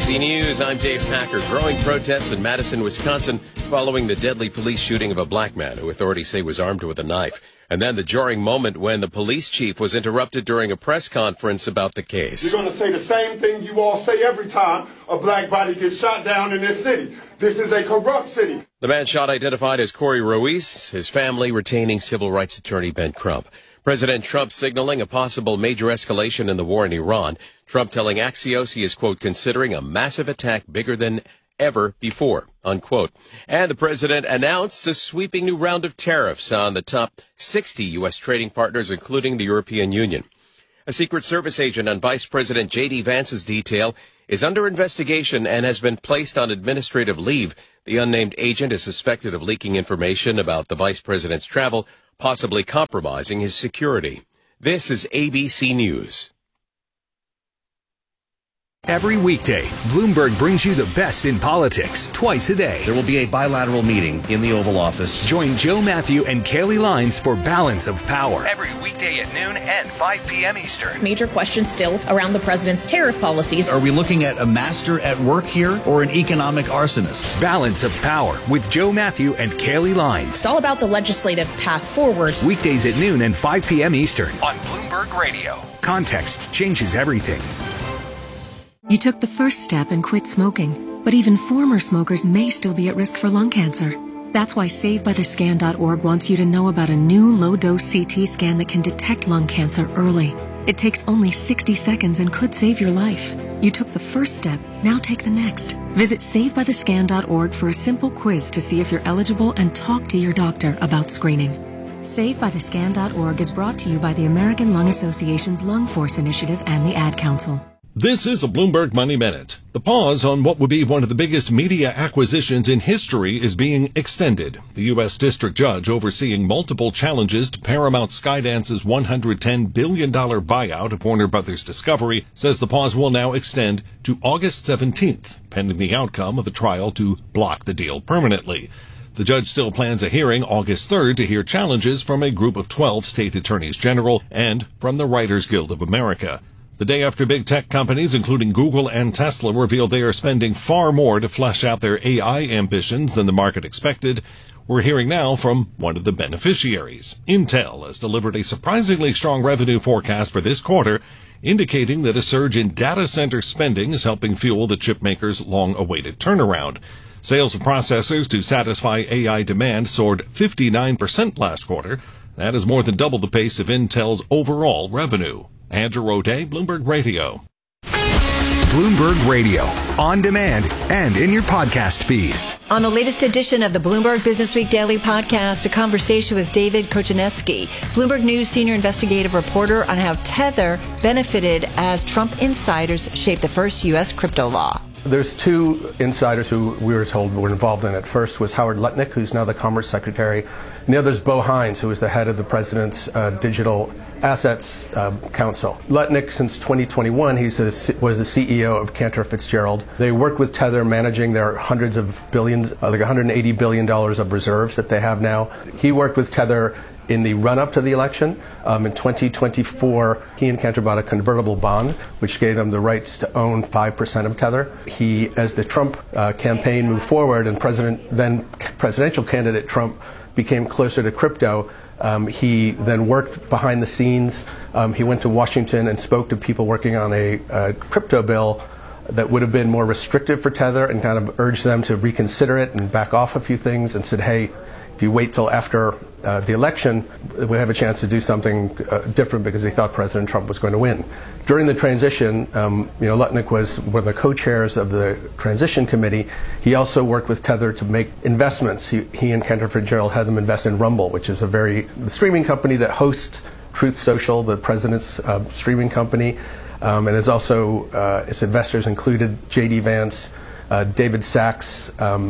ABC News, I'm Dave Packer. Growing protests in Madison, Wisconsin, following the deadly police shooting of a black man who authorities say was armed with a knife. And then the jarring moment when the police chief was interrupted during a press conference about the case.
You're going to say the same thing you all say every time a black body gets shot down in this city. This is a corrupt city.
The man shot identified as Corey Ruiz, his family retaining civil rights attorney Ben Crump. President Trump signaling a possible major escalation in the war in Iran. Trump telling Axios he is, quote, considering a massive attack bigger than ever before, unquote. And the president announced a sweeping new round of tariffs on the top 60 U.S. trading partners, including the European Union. A Secret Service agent on Vice President J.D. Vance's detail is under investigation and has been placed on administrative leave. The unnamed agent is suspected of leaking information about the vice president's travel, possibly compromising his security. This is ABC News.
Every weekday, Bloomberg brings you the best in politics twice a day.
There will be a bilateral meeting in the Oval Office.
Join Joe Matthew and Kaylee Lines for Balance of Power.
Every weekday at noon and 5 p.m. Eastern.
Major questions still around the president's tariff policies.
Are we looking at a master at work here or an economic arsonist?
Balance of Power with Joe Matthew and Kaylee Lines.
It's all about the legislative path forward.
Weekdays at noon and 5 p.m. Eastern.
On Bloomberg Radio.
Context changes everything.
You took the first step and quit smoking, but even former smokers may still be at risk for lung cancer. That's why SaveByTheScan.org wants you to know about a new low-dose CT scan that can detect lung cancer early. It takes only 60 seconds and could save your life. You took the first step, now take the next. Visit SaveByTheScan.org for a simple quiz to see if you're eligible and talk to your doctor about screening. SaveByTheScan.org is brought to you by the American Lung Association's Lung Force Initiative and the Ad Council.
This is a Bloomberg Money Minute. The pause on what would be one of the biggest media acquisitions in history is being extended. The U.S. District Judge overseeing multiple challenges to Paramount Skydance's $110 billion buyout of Warner Brothers Discovery says the pause will now extend to August 17th, pending the outcome of a trial to block the deal permanently. The judge still plans a hearing August 3rd to hear challenges from a group of 12 state attorneys general and from the Writers Guild of America. The day after big tech companies, including Google and Tesla, revealed they are spending far more to flesh out their AI ambitions than the market expected, we're hearing now from one of the beneficiaries. Intel has delivered a surprisingly strong revenue forecast for this quarter, indicating that a surge in data center spending is helping fuel the chipmaker's long-awaited turnaround. Sales of processors to satisfy AI demand soared 59% last quarter. That is more than double the pace of Intel's overall revenue. Andrew O'Day, Bloomberg Radio.
Bloomberg Radio, on demand and in your podcast feed.
On the latest edition of the Bloomberg Businessweek Daily Podcast, a conversation with David Kochaneski, Bloomberg News senior investigative reporter, on how Tether benefited as Trump insiders shaped the first U.S. crypto law.
There's two insiders who we were told were involved in it. First was Howard Lutnick, who's now the Commerce Secretary, and the other is Bo Hines, who is the head of the President's Digital Assets Council. Lutnick, since 2021, he was the CEO of Cantor Fitzgerald. They worked with Tether managing their hundreds of billions, like $180 billion of reserves that they have now. He worked with Tether in the run-up to the election. In 2024, he and Cantor bought a convertible bond, which gave them the rights to own 5% of Tether. He, as the Trump campaign moved forward and then presidential candidate Trump became closer to crypto, he then worked behind the scenes. He went to Washington and spoke to people working on a crypto bill that would have been more restrictive for Tether and kind of urged them to reconsider it and back off a few things, and said, hey, if you wait till after the election, we have a chance to do something different, because he thought President Trump was going to win. During the transition, Lutnick was one of the co-chairs of the transition committee. He also worked with Tether to make investments. He and Cantor Fitzgerald had them invest in Rumble, which is the streaming company that hosts Truth Social, the president's streaming company, and is also its investors included J.D. Vance, David Sachs,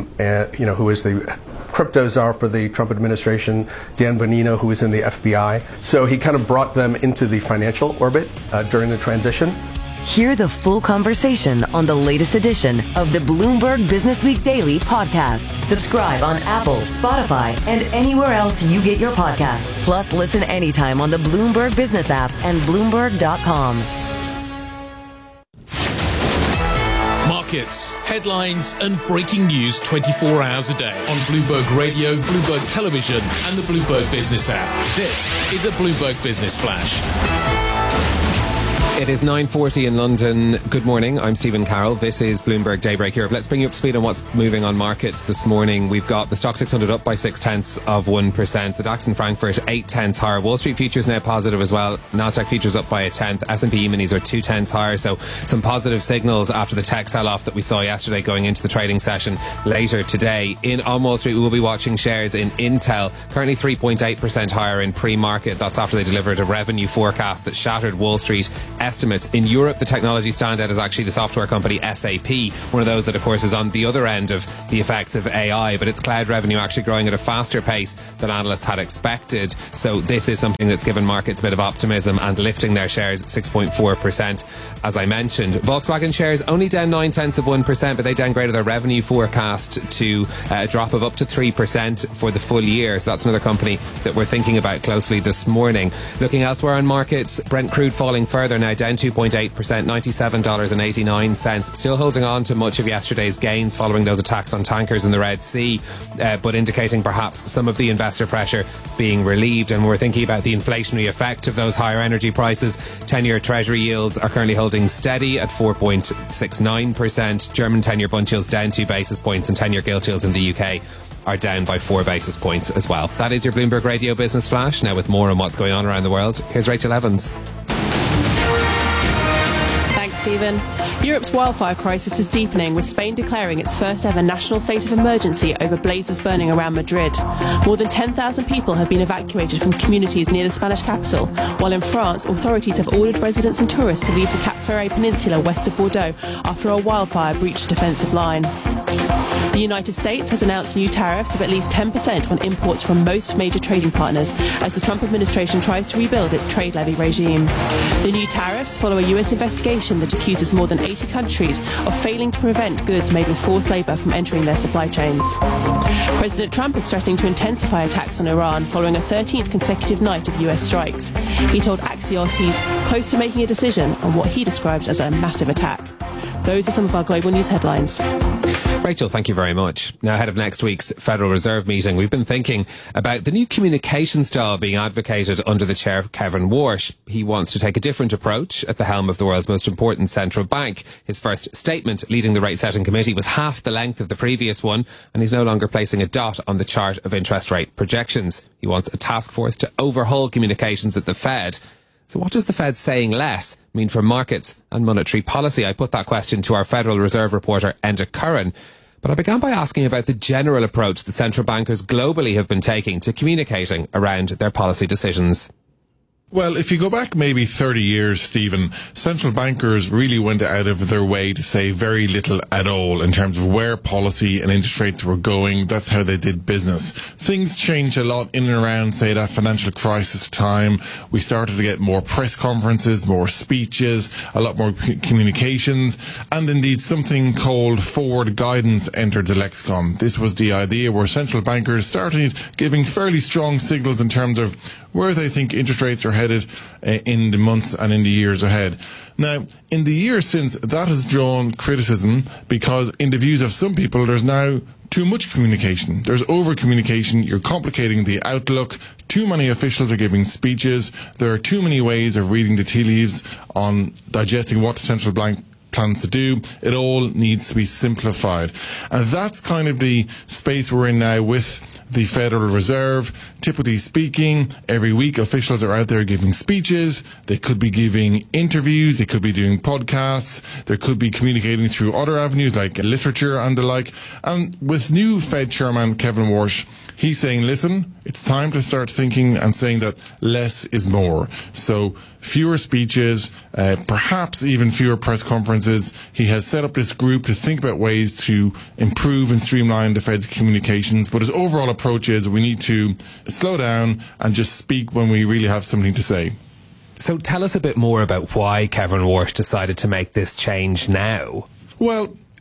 who is the crypto czar for the Trump administration, Dan Bonino, who is in the FBI. So he kind of brought them into the financial orbit during the transition.
Hear the full conversation on the latest edition of the Bloomberg Businessweek Daily Podcast. Subscribe on Apple, Spotify, and anywhere else you get your podcasts. Plus, listen anytime on the Bloomberg Business app and Bloomberg.com.
markets, headlines and breaking news 24 hours a day on Bloomberg Radio, Bloomberg Television and the Bloomberg Business app. This is a Bloomberg Business Flash.
It is 9:40 in London. Good morning. I'm Stephen Carroll. This is Bloomberg Daybreak Europe. Let's bring you up to speed on what's moving on markets this morning. We've got the Stock 600 up by 0.6%. The DAX in Frankfurt 0.8 higher. Wall Street futures now positive as well. Nasdaq futures up by 0.1. S&P E-minis are 0.2 higher. So some positive signals after the tech sell-off that we saw yesterday going into the trading session later today. On Wall Street, we will be watching shares in Intel, currently 3.8% higher in pre-market. That's after they delivered a revenue forecast that shattered Wall Street estimates. In Europe, the technology standout is actually the software company SAP, one of those that of course is on the other end of the effects of AI, but its cloud revenue actually growing at a faster pace than analysts had expected. So this is something that's given markets a bit of optimism and lifting their shares 6.4%. As I mentioned, Volkswagen shares only down 0.9%, but they downgraded their revenue forecast to a drop of up to 3% for the full year. So that's another company that we're thinking about closely this morning. Looking elsewhere on markets, Brent crude falling further now, down 2.8%, $97.89. Still holding on to much of yesterday's gains following those attacks on tankers in the Red Sea, but indicating perhaps some of the investor pressure being relieved. And we're thinking about the inflationary effect of those higher energy prices. 10-year Treasury yields are currently holding steady at 4.69%. German 10-year bund yields down 2 basis points, and 10-year gilt yields in the UK are down by 4 basis points as well. That is your Bloomberg Radio Business Flash. Now with more on what's going on around the world, here's Rachel Evans.
Stephen. Europe's wildfire crisis is deepening, with Spain declaring its first ever national state of emergency over blazes burning around Madrid. More than 10,000 people have been evacuated from communities near the Spanish capital, while in France, authorities have ordered residents and tourists to leave the Cap Ferret Peninsula west of Bordeaux after a wildfire breached a defensive line. The United States has announced new tariffs of at least 10% on imports from most major trading partners as the Trump administration tries to rebuild its trade levy regime. The new tariffs follow a US investigation that accuses more than 80 countries of failing to prevent goods made with forced labour from entering their supply chains. President Trump is threatening to intensify attacks on Iran following a 13th consecutive night of US strikes. He told Axios he's close to making a decision on what he describes as a massive attack. Those are some of our global news headlines.
Rachel, thank you very much. Now, ahead of next week's Federal Reserve meeting, we've been thinking about the new communication style being advocated under the chair of Kevin Warsh. He wants to take a different approach at the helm of the world's most important central bank. His first statement leading the rate setting committee was half the length of the previous one, and he's no longer placing a dot on the chart of interest rate projections. He wants a task force to overhaul communications at the Fed. So what does the Fed saying less mean for markets and monetary policy? I put that question to our Federal Reserve reporter, Enda Curran. But I began by asking about the general approach that central bankers globally have been taking to communicating around their policy decisions.
Well, if you go back maybe 30 years, Stephen, central bankers really went out of their way to say very little at all in terms of where policy and interest rates were going. That's how they did business. Things changed a lot in and around, say, that financial crisis time. We started to get more press conferences, more speeches, a lot more communications, and indeed something called forward guidance entered the lexicon. This was the idea where central bankers started giving fairly strong signals in terms of where they think interest rates are headed in the months and in the years ahead. Now, in the years since, that has drawn criticism because in the views of some people, there's now too much communication. There's over-communication. You're complicating the outlook. Too many officials are giving speeches. There are too many ways of reading the tea leaves on digesting what the central bank plans to do. It all needs to be simplified. And that's kind of the space we're in now with the Federal Reserve. Typically speaking, every week officials are out there giving speeches. They could be giving interviews. They could be doing podcasts. They could be communicating through other avenues like literature and the like. And with new Fed Chairman Kevin Warsh, he's saying, listen, it's time to start thinking and saying that less is more. So fewer speeches, perhaps even fewer press conferences. He has set up this group to think about ways to improve and streamline the Fed's communications. But his overall approach is we need to slow down and just speak when we really have something to say.
So tell us a bit more about why Kevin Warsh decided to make this change now.
Well,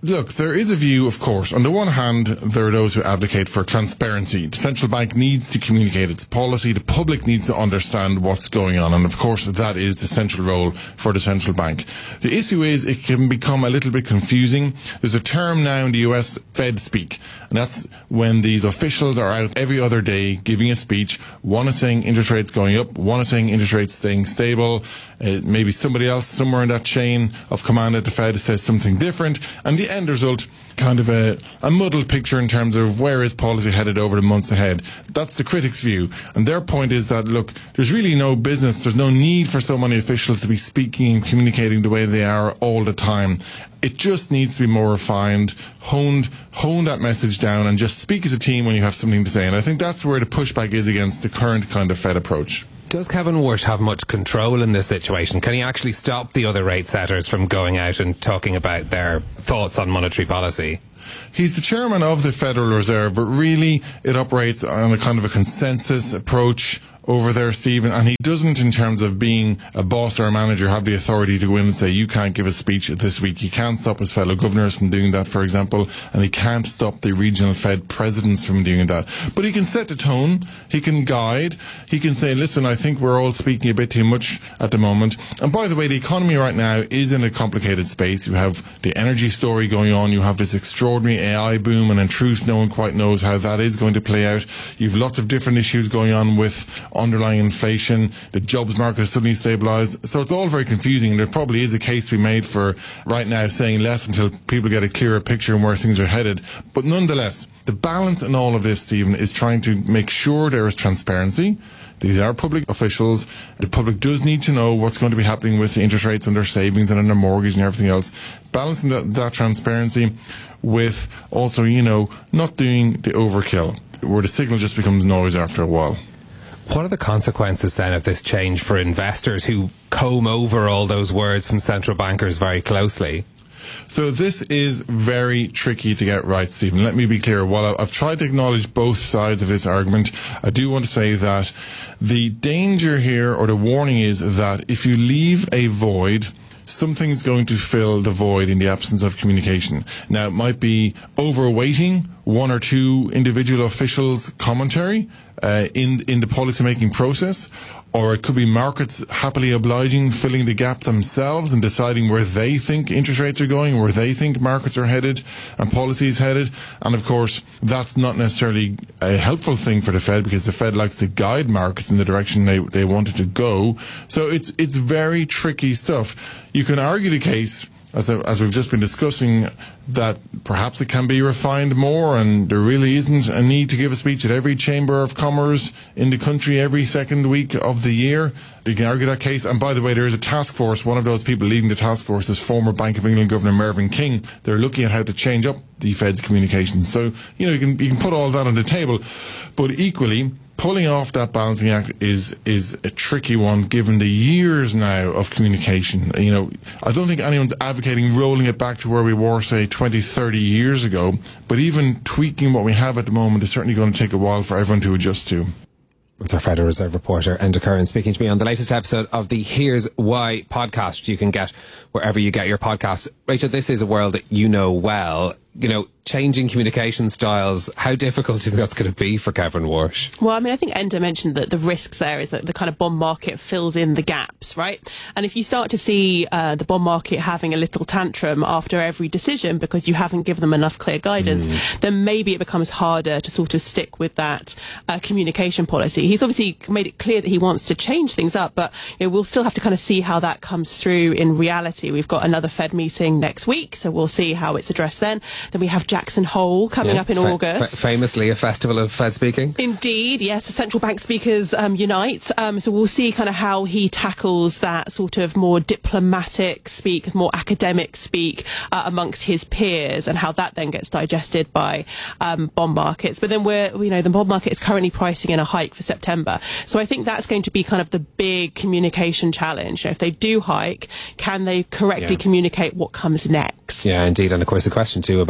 Look, there is a view, of course. On the one hand, there are those who advocate for transparency. The central bank needs to communicate its policy. The public needs to understand what's going on. And of course, that is the central role for the central bank. The issue is it can become a little bit confusing. There's a term now in the US, Fed speak. And that's when these officials are out every other day giving a speech. One is saying interest rates going up. One is saying interest rates staying stable. Maybe somebody else somewhere in that chain of command at the Fed says something different. And the end result, kind of a muddled picture in terms of where is policy headed over the months ahead. That's the critics' view. And their point is that, look, there's really no business, there's no need for so many officials to be speaking and communicating the way they are all the time. It just needs to be more refined, hone that message down, and just speak as a team when you have something to say. And I think that's where the pushback is against the current kind of Fed approach.
Does Kevin Walsh have much control in this situation? Can he actually stop the other rate setters from going out and talking about their thoughts on monetary policy?
He's the chairman of the Federal Reserve, but really it operates on a kind of a consensus approach over there, Stephen, and he doesn't, in terms of being a boss or a manager, have the authority to go in and say, you can't give a speech this week. He can't stop his fellow governors from doing that, for example, and he can't stop the regional Fed presidents from doing that. But he can set the tone, he can guide, he can say, listen, I think we're all speaking a bit too much at the moment. And by the way, the economy right now is in a complicated space. You have the energy story going on, you have this extraordinary AI boom, and in truth, no one quite knows how that is going to play out. You've lots of different issues going on with underlying inflation, the jobs market has suddenly stabilised. So it's all very confusing. There probably is a case to be made for right now saying less until people get a clearer picture on where things are headed. But nonetheless, the balance in all of this, Stephen, is trying to make sure there is transparency. These are public officials. The public does need to know what's going to be happening with the interest rates on their savings and on their mortgage and everything else. Balancing that transparency with also, not doing the overkill, where the signal just becomes noise after a while.
What are the consequences then of this change for investors who comb over all those words from central bankers very closely?
So this is very tricky to get right, Stephen. Let me be clear. While I've tried to acknowledge both sides of this argument, I do want to say that the danger here, or the warning, is that if you leave a void, something's going to fill the void in the absence of communication. Now, it might be overweighting one or two individual officials' commentary in the policy-making process, or it could be markets happily obliging, filling the gap themselves and deciding where they think interest rates are going, where they think markets are headed and policy is headed. And of course, that's not necessarily a helpful thing for the Fed, because the Fed likes to guide markets in the direction they want it to go. So it's very tricky stuff. You can argue the case, as we've just been discussing, that perhaps it can be refined more, and there really isn't a need to give a speech at every Chamber of Commerce in the country every second week of the year. You can argue that case. And by the way, there is a task force. One of those people leading the task force is former Bank of England Governor Mervyn King. They're looking at how to change up the Fed's communications. So, you can put all that on the table. But equally, pulling off that balancing act is a tricky one, given the years now of communication. I don't think anyone's advocating rolling it back to where we were, say, 20, 30 years ago, but even tweaking what we have at the moment is certainly going to take a while for everyone to adjust to.
It's our Federal Reserve reporter, Enda Curran, speaking to me on the latest episode of the Here's Why podcast, which you can get wherever you get your podcasts. Rachel, this is a world that you know well. Changing communication styles, how difficult do you think that's going to be for Kevin Walsh?
Well, I think Enda mentioned that the risks there is that the kind of bond market fills in the gaps, right? And if you start to see the bond market having a little tantrum after every decision because you haven't given them enough clear guidance, then maybe it becomes harder to sort of stick with that communication policy. He's obviously made it clear that he wants to change things up, but we'll still have to kind of see how that comes through in reality. We've got another Fed meeting next week, so we'll see how it's addressed then. Then we have Jackson Hole coming up in August.
Famously a festival of Fed speaking.
Indeed, yes. Central bank speakers unite. So we'll see kind of how he tackles that sort of more diplomatic speak, more academic speak amongst his peers, and how that then gets digested by bond markets. But then the bond market is currently pricing in a hike for September. So I think that's going to be kind of the big communication challenge. If they do hike, can they correctly communicate what comes next?
Yeah, indeed. And of course the question too about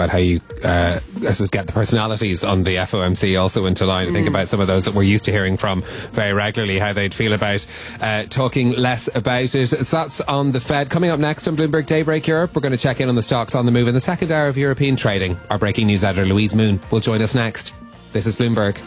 about how you, I suppose, get the personalities on the FOMC also into line. Think about some of those that we're used to hearing from very regularly, how they'd feel about talking less about it. So that's on the Fed. Coming up next on Bloomberg Daybreak Europe, we're going to check in on the stocks on the move in the second hour of European trading. Our breaking news editor, Louise Moon, will join us next. This is Bloomberg.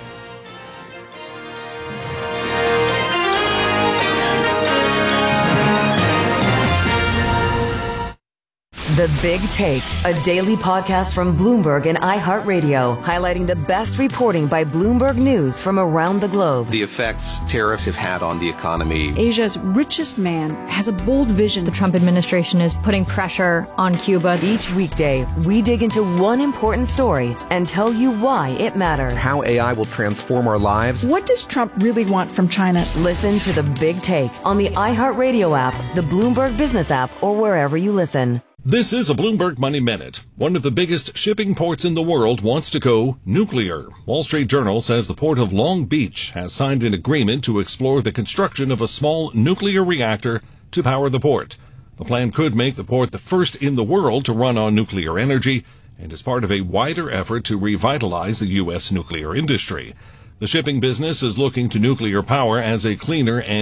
The Big Take, a daily podcast from Bloomberg and iHeartRadio, highlighting the best reporting by Bloomberg News from around the globe.
The effects tariffs have had on the economy.
Asia's richest man has a bold vision.
The Trump administration is putting pressure on Cuba.
Each weekday, we dig into one important story and tell you why it matters.
How AI will transform our lives.
What does Trump really want from China?
Listen to The Big Take on the iHeartRadio app, the Bloomberg Business app, or wherever you listen.
This is a Bloomberg Money Minute. One of the biggest shipping ports in the world wants to go nuclear. Wall Street Journal says the port of Long Beach has signed an agreement to explore the construction of a small nuclear reactor to power the port. The plan could make the port the first in the world to run on nuclear energy and is part of a wider effort to revitalize the U.S. nuclear industry. The shipping business is looking to nuclear power as a cleaner and